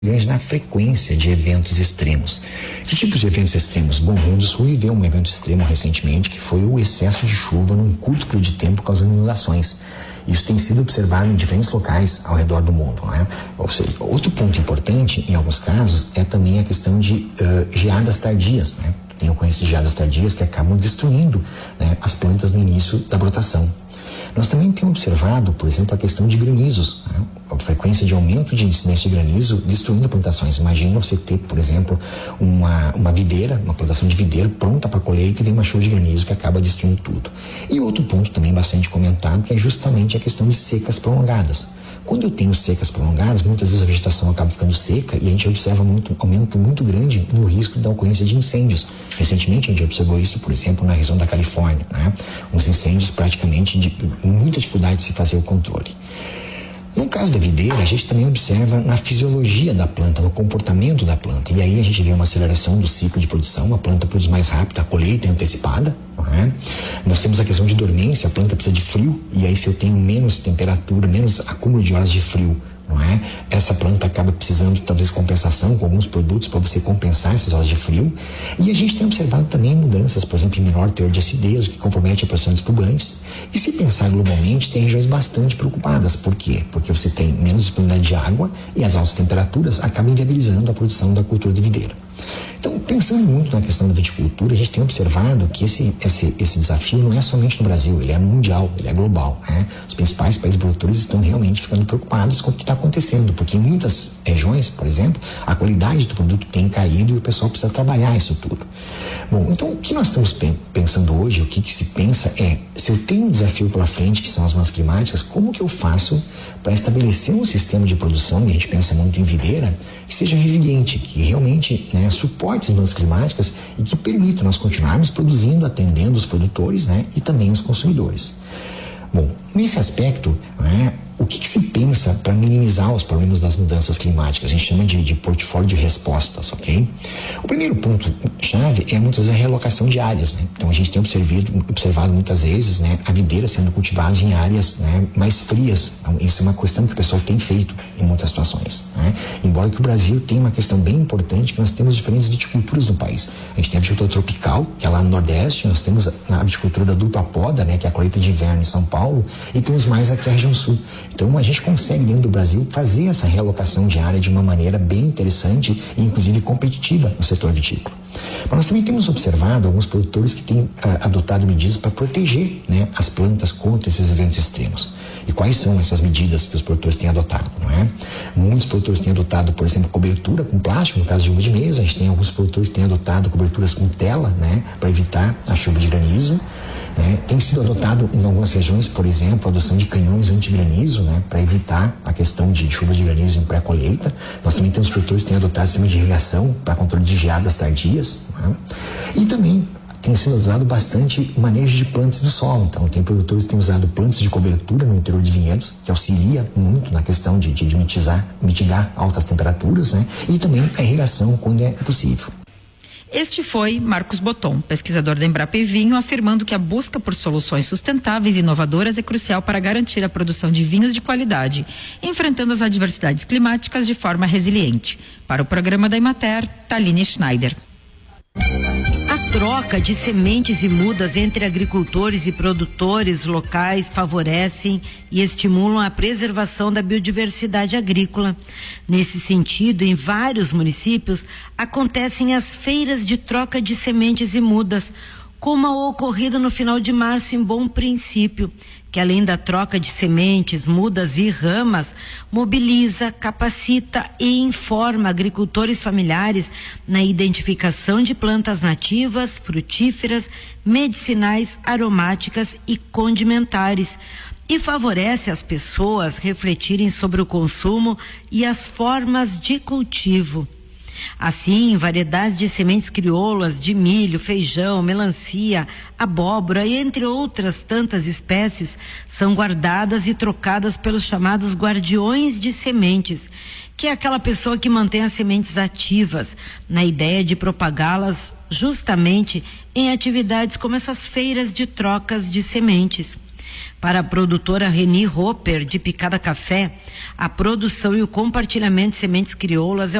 na frequência de eventos extremos. Que tipos de eventos extremos? Bom, o Rio Grande do Sul viveu um evento extremo recentemente, que foi o excesso de chuva num curto período de tempo causando inundações. Isso tem sido observado em diferentes locais ao redor do mundo, não é? Ou seja, outro ponto importante, em alguns casos, é também a questão de geadas tardias, né? Tem ocorrência de geadas tardias que acabam destruindo, né, as plantas no início da brotação. Nós também temos observado, por exemplo, a questão de granizos, né? A frequência de aumento de incidência de granizo destruindo plantações. Imagina você ter, por exemplo, uma videira, uma plantação de videira pronta para colheita e tem uma chuva de granizo que acaba destruindo tudo. E outro ponto também bastante comentado, que é justamente a questão de secas prolongadas. Quando eu tenho secas prolongadas, muitas vezes a vegetação acaba ficando seca e a gente observa um aumento muito grande no risco da ocorrência de incêndios. Recentemente a gente observou isso, por exemplo, na região da Califórnia, né? Uns incêndios praticamente de muita dificuldade de se fazer o controle. No caso da videira, a gente também observa na fisiologia da planta, no comportamento da planta. E aí a gente vê uma aceleração do ciclo de produção, a planta produz mais rápido, a colheita é antecipada. Não é? Nós temos a questão de dormência, a planta precisa de frio, e aí se eu tenho menos temperatura, menos acúmulo de horas de frio, não é? Essa planta acaba precisando talvez compensação com alguns produtos para você compensar essas horas de frio. E a gente tem observado também mudanças, por exemplo, em menor teor de acidez, o que compromete a produção de expurgantes. E se pensar globalmente, tem regiões bastante preocupadas. Por quê? Porque você tem menos disponibilidade de água e as altas temperaturas acabam inviabilizando a produção da cultura de videira. Então, pensando muito na questão da viticultura, a gente tem observado que esse desafio não é somente no Brasil, ele é mundial, ele é global, né? Os principais países produtores estão realmente ficando preocupados com o que está acontecendo, porque em muitas regiões, por exemplo, a qualidade do produto tem caído e o pessoal precisa trabalhar isso tudo. Bom, então o que nós estamos pensando hoje, o que se pensa é, se eu tenho um desafio pela frente, que são as mudanças climáticas, como que eu faço para estabelecer um sistema de produção, e a gente pensa muito em videira, que seja resiliente, que realmente, né, suporte as mudanças climáticas e que permita nós continuarmos produzindo, atendendo os produtores, né, e também os consumidores. Bom, nesse aspecto, né, o que se pensa para minimizar os problemas das mudanças climáticas? A gente chama de portfólio de respostas, ok? O primeiro ponto-chave é muitas vezes a realocação de áreas, né? Então a gente tem observado muitas vezes, né, a videira sendo cultivada em áreas, né, mais frias. Então, isso é uma questão que o pessoal tem feito em muitas situações, né? Embora que o Brasil tenha uma questão bem importante, que nós temos diferentes viticulturas no país. A gente tem a viticultura tropical, que é lá no Nordeste, nós temos a viticultura da dupla poda, né, que é a colheita de inverno em São Paulo, e temos mais aqui a região sul. Então a gente consegue dentro do Brasil fazer essa realocação de área de uma maneira bem interessante e inclusive competitiva no setor vitícola. Mas nós também temos observado alguns produtores que têm adotado medidas para proteger, né, as plantas contra esses eventos extremos. E quais são essas medidas que os produtores têm adotado, não é? Muitos produtores têm adotado, por exemplo, cobertura com plástico, no caso de uva de mesa. A gente tem alguns produtores que têm adotado coberturas com tela, né, para evitar a chuva de granizo. Né? Tem sido adotado em algumas regiões, por exemplo, a adoção de canhões anti-granizo, né, para evitar a questão de chuva de granizo em pré-colheita. Nós também temos produtores que têm adotado sistema de irrigação para controle de geadas tardias, né? E também tem sido adotado bastante o manejo de plantas do solo. Então, tem produtores que têm usado plantas de cobertura no interior de vinhedos, que auxilia muito na questão de mitigar altas temperaturas, né? E também a irrigação quando é possível. Este foi Marcos Boton, pesquisador da Embrapa Vinho, afirmando que a busca por soluções sustentáveis e inovadoras é crucial para garantir a produção de vinhos de qualidade, enfrentando as adversidades climáticas de forma resiliente. Para o programa da Emater, Taline Schneider. A troca de sementes e mudas entre agricultores e produtores locais favorecem e estimulam a preservação da biodiversidade agrícola. Nesse sentido, em vários municípios, acontecem as feiras de troca de sementes e mudas, como a ocorrida no final de março em Bom Princípio, que além da troca de sementes, mudas e ramas, mobiliza, capacita e informa agricultores familiares na identificação de plantas nativas, frutíferas, medicinais, aromáticas e condimentares, e favorece as pessoas refletirem sobre o consumo e as formas de cultivo. Assim, variedades de sementes crioulas de milho, feijão, melancia, abóbora e entre outras tantas espécies são guardadas e trocadas pelos chamados guardiões de sementes, que é aquela pessoa que mantém as sementes ativas, na ideia de propagá-las justamente em atividades como essas feiras de trocas de sementes. Para a produtora Reni Hopper, de Picada Café, a produção e o compartilhamento de sementes crioulas é